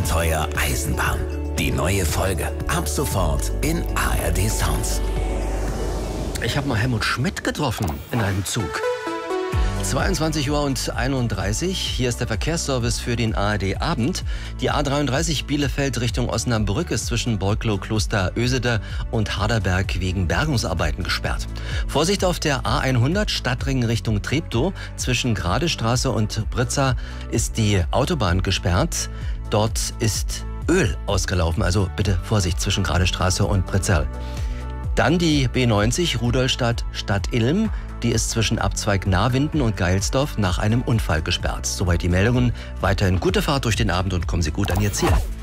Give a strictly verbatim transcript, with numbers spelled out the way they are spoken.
Abenteuer Eisenbahn. Die neue Folge ab sofort in A R D Sounds. Ich habe mal Helmut Schmidt getroffen in einem Zug. zweiundzwanzig Uhr einunddreißig. Hier ist der Verkehrsservice für den A R D Abend. Die A dreiunddreißig Bielefeld Richtung Osnabrück ist zwischen Borklow, Kloster Ösede und Harderberg wegen Bergungsarbeiten gesperrt. Vorsicht auf der A hundert Stadtring Richtung Treptow. Zwischen Gradestraße und Britza ist die Autobahn gesperrt. Dort ist Öl ausgelaufen, also bitte Vorsicht zwischen Gradestraße und Britza. Dann die B neunzig Rudolstadt Stadt-Ilm. Die ist zwischen Abzweig Nahwinden und Geilsdorf nach einem Unfall gesperrt. Soweit die Meldungen. Weiterhin gute Fahrt durch den Abend und kommen Sie gut an Ihr Ziel.